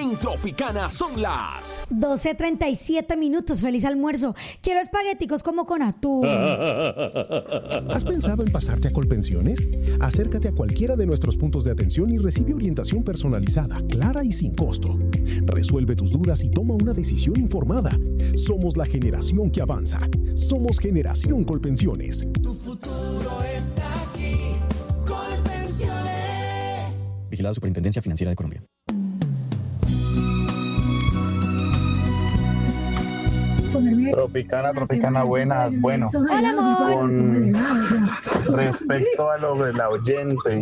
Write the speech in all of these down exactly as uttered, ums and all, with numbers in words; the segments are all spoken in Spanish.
En Tropicana son las doce treinta y siete minutos. Feliz almuerzo. Quiero espagueticos como con atún. ¿Has pensado en pasarte a Colpensiones? Acércate a cualquiera de nuestros puntos de atención y recibe orientación personalizada, clara y sin costo. Resuelve tus dudas y toma una decisión informada. Somos la generación que avanza. Somos Generación Colpensiones. Tu futuro está aquí. Colpensiones. Vigilado Superintendencia Financiera de Colombia. Tropicana, Tropicana, buenas. Bueno, con respecto a lo de la oyente,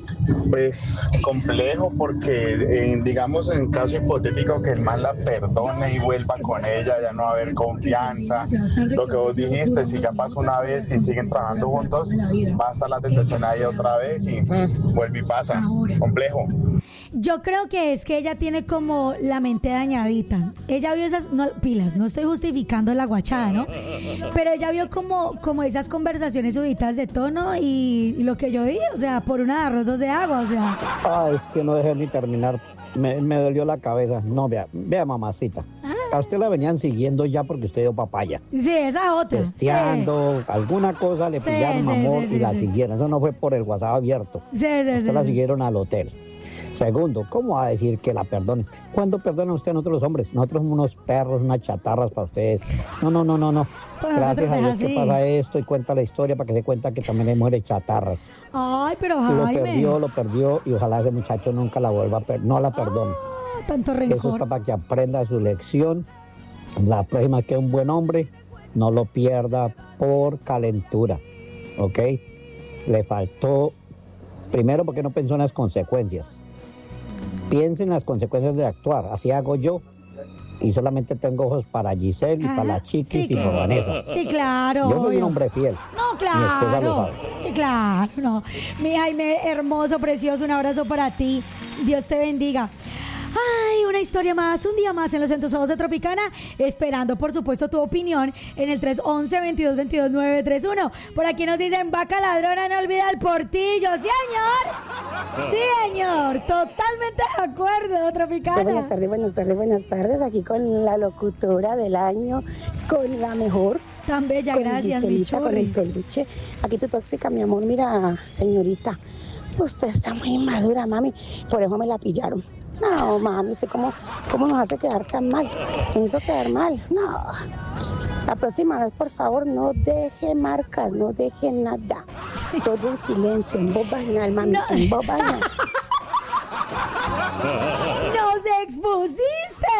pues complejo porque eh, digamos en caso hipotético que el man la perdone y vuelva con ella, ya no va a haber confianza. Lo que vos dijiste, si ya pasó una vez y siguen trabajando juntos, va a estar la tentación ahí otra vez y mm, vuelve y pasa. Complejo. Yo creo que es que ella tiene como la mente dañadita. Ella vio esas no, pilas, no estoy justificando la guachada, ¿no? Pero ella vio como, como esas conversaciones subidas de tono y, y lo que yo dije, o sea, por una de arroz, dos de agua, o sea. Ah, es que no dejé ni terminar. Me, me dolió la cabeza. No, vea, vea, mamacita. Ah. A usted la venían siguiendo ya porque usted dio papaya. Sí, esa otra. Testeando, sí. Alguna cosa le sí, pillaron sí, amor sí, sí, y la sí. siguieron. Eso no fue por el WhatsApp abierto. Sí, sí, usted sí, la sí. siguieron al hotel. Segundo, ¿cómo va a decir que la perdone? ¿Cuándo perdona usted a nosotros los hombres? Nosotros somos unos perros, unas chatarras para ustedes. No, no, no, no, no. Pues gracias a Dios así. que pasa esto y cuenta la historia para que se cuenta que también hay mujeres chatarras. Ay, pero Lo Jaime. perdió, lo perdió y ojalá ese muchacho nunca la vuelva a perder. No la perdone. Ah, tanto rencor. Eso está para que aprenda su lección. La próxima que es un buen hombre, no lo pierda por calentura. ¿Ok? Le faltó, primero porque no pensó en las consecuencias. Piense en las consecuencias de actuar. Así hago yo. Y solamente tengo ojos para Giselle y Ajá. para la Chiquis Sí, y para Vanessa. Sí, claro. Yo soy obvio. un hombre fiel. No, Mi esposa lo claro. sabe. Sí, claro. No. Mi Jaime, hermoso, precioso, un abrazo para ti. Dios te bendiga. Ay, una historia más, un día más en los entusiasmados de Tropicana, esperando por supuesto tu opinión en el tres once, veintidós veintidós, nueve tres uno. Por aquí nos dicen, vaca ladrona no olvida el portillo. Sí, señor. Sí, señor. Totalmente de acuerdo, Tropicana. Sí, buenas tardes, buenas tardes, buenas tardes. Aquí con la locutora del año, con la mejor. Tan bella, con gracias, mi Giselita, con el churris. peluche. Aquí tu tóxica, mi amor. Mira, señorita, usted está muy inmadura, mami. Por eso me la pillaron. No, mami, sé cómo, cómo nos hace quedar tan mal. Nos hizo quedar mal. No. La próxima vez, por favor, no deje marcas, no deje nada. Todo en silencio, en voz vaginal, mami, No. en voz vaginal. ¡Nos expusiste!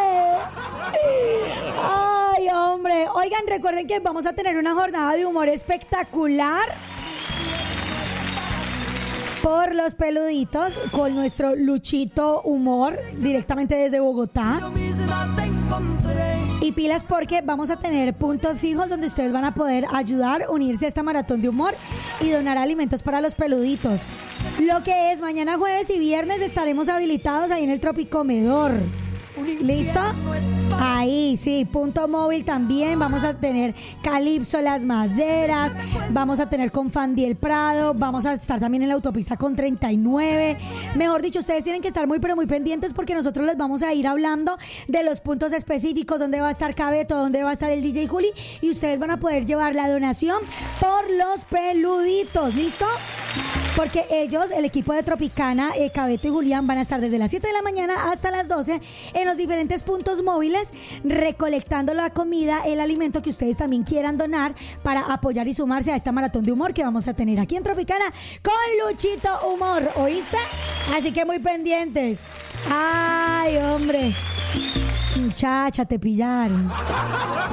¡Ay, hombre! Oigan, recuerden que vamos a tener una jornada de humor espectacular por los peluditos con nuestro Luchito Humor directamente desde Bogotá. Y pilas porque vamos a tener puntos fijos donde ustedes van a poder ayudar, unirse a esta maratón de humor y donar alimentos para los peluditos. Lo que es mañana jueves y viernes estaremos habilitados ahí en el Tropicomedor. ¿Listo? Ahí, sí, punto móvil también. Vamos a tener Calipso Las Maderas, vamos a tener con Fandiel Prado, vamos a estar también en la autopista con treinta y nueve. Mejor dicho, ustedes tienen que estar muy pero muy pendientes porque nosotros les vamos a ir hablando de los puntos específicos, dónde va a estar Cabeto, dónde va a estar el D J Juli, y ustedes van a poder llevar la donación por los peluditos. ¿Listo? Porque ellos, el equipo de Tropicana, eh, Cabeto y Julián, van a estar desde las siete de la mañana hasta las doce en los diferentes puntos móviles recolectando la comida, el alimento que ustedes también quieran donar para apoyar y sumarse a esta maratón de humor que vamos a tener aquí en Tropicana con Luchito Humor, ¿oíste? Así que muy pendientes. Ay, hombre. Muchacha, te pillaron.